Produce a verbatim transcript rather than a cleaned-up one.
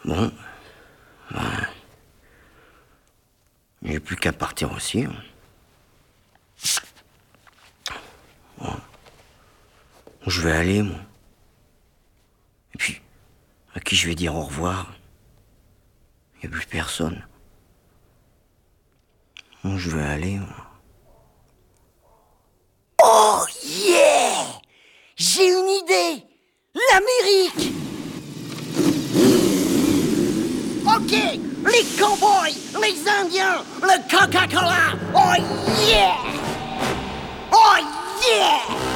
Bon, ben, j'ai plus qu'à partir aussi. Hein. Bon. Je vais aller, moi. Et puis, à qui je vais dire au revoir? Il n'y a plus personne. Bon, je vais aller, moi. Oh yeah! J'ai une idée! L'Amérique! Ok, les cowboys, les Indiens, le Coca-Cola! Oh yeah! Oh yeah!